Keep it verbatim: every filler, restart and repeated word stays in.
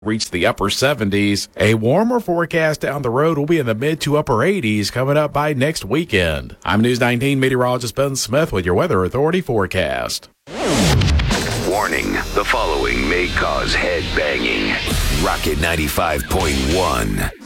reach the upper seventies. A warmer forecast down the road will be in the mid to upper eighties coming up by next weekend. I'm News nineteen meteorologist Ben Smith with your Weather Authority forecast. Warning, the following may cause head banging. Rocket ninety-five point one.